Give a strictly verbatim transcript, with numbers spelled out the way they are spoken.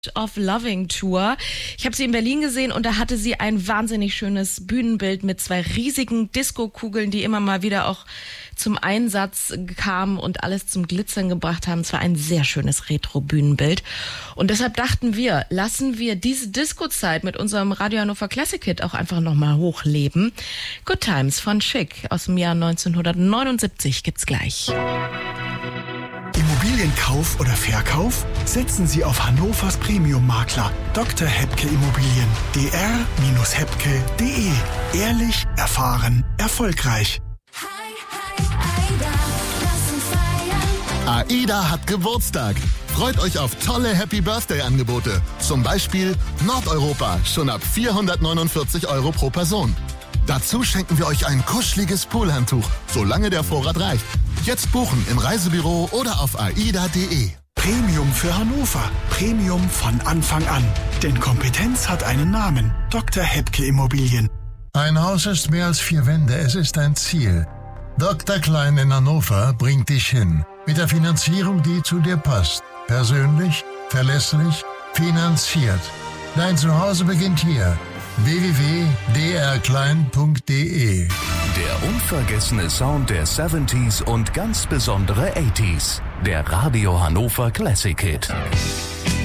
of Loving Tour. Ich habe sie in Berlin gesehen und da hatte sie ein wahnsinnig schönes Bühnenbild mit zwei riesigen Disco-Kugeln, die immer mal wieder auch zum Einsatz kamen und alles zum Glitzern gebracht haben. Es war ein sehr schönes Retro-Bühnenbild. Und deshalb dachten wir, lassen wir diese Disco-Zeit mit unserem Radio Hannover Classic Hit auch einfach nochmal hochleben. Good Times von Chic aus dem Jahr neunzehnhundertneunundsiebzig gibt's gleich. Immobilienkauf oder Verkauf? Setzen Sie auf Hannovers Premium-Makler Doktor Hebke Immobilien. d r hebke punkt d e. Ehrlich, erfahren, erfolgreich. AIDA hat Geburtstag. Freut euch auf tolle Happy-Birthday-Angebote. Zum Beispiel Nordeuropa, schon ab vierhundertneunundvierzig Euro pro Person. Dazu schenken wir euch ein kuscheliges Poolhandtuch, solange der Vorrat reicht. Jetzt buchen im Reisebüro oder auf aida punkt de. Premium für Hannover. Premium von Anfang an. Denn Kompetenz hat einen Namen. Doktor Hebke Immobilien. Ein Haus ist mehr als vier Wände, es ist ein Ziel. Doktor Klein in Hannover bringt dich hin. Mit der Finanzierung, die zu dir passt. Persönlich, verlässlich, finanziert. Dein Zuhause beginnt hier. w w w punkt d r klein punkt d e. Der unvergessene Sound der siebziger und ganz besondere achtziger. Der Radio Hannover Classic Hit.